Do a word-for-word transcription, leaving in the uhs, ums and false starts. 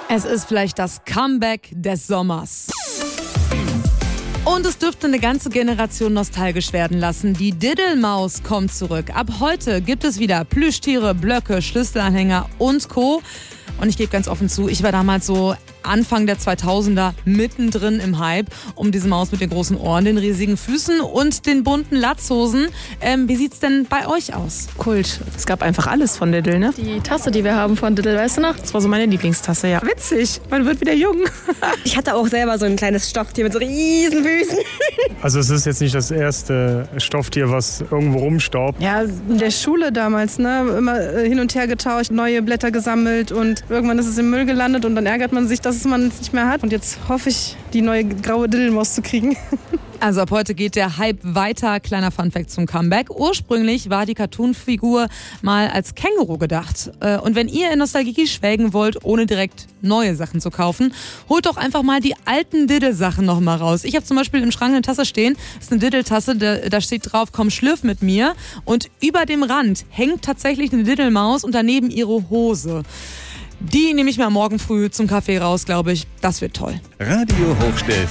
Es ist vielleicht das Comeback des Sommers. Und es dürfte eine ganze Generation nostalgisch werden lassen. Die Diddelmaus kommt zurück. Ab heute gibt es wieder Plüschtiere, Blöcke, Schlüsselanhänger und Co. Und ich gebe ganz offen zu, ich war damals so Anfang der zweitausender mittendrin im Hype um diese Maus mit den großen Ohren, den riesigen Füßen und den bunten Latzhosen. Ähm, wie sieht's denn bei euch aus? Kult. Es gab einfach alles von Diddle, ne? Die Tasse, die wir haben von Diddle, weißt du noch? Das war so meine Lieblingstasse, ja. Witzig, man wird wieder jung. Ich hatte auch selber so ein kleines Stofftier mit so riesen Füßen. Also es ist jetzt nicht das erste Stofftier, was irgendwo rumstaubt. Ja, in der Schule damals, ne? Immer hin und her getauscht, neue Blätter gesammelt und irgendwann ist es im Müll gelandet und dann ärgert man sich, dass man es nicht mehr hat. Und jetzt hoffe ich, die neue graue Diddelmaus zu kriegen. Also ab heute geht der Hype weiter. Kleiner Funfact zum Comeback. Ursprünglich war die Cartoon-Figur mal als Känguru gedacht. Und wenn ihr in Nostalgie schwelgen wollt, ohne direkt neue Sachen zu kaufen, holt doch einfach mal die alten Diddle-Sachen noch mal raus. Ich habe zum Beispiel im Schrank eine Tasse stehen. Das ist eine Diddle-Tasse, da, da steht drauf, komm, schlürf mit mir. Und über dem Rand hängt tatsächlich eine Diddelmaus und daneben ihre Hose. Die nehme ich mir morgen früh zum Kaffee raus, glaube ich. Das wird toll. Radio Hochstedt.